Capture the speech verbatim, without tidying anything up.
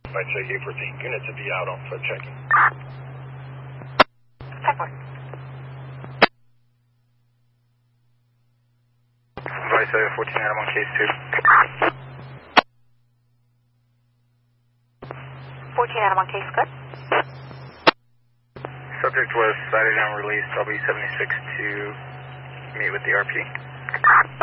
Might say A fourteen units to be out on foot checking. ten four. Vice A fourteen Adam on case two. fourteen Adam on case, good. Subject was cited and released. I'll be seventy-six to meet with the R P.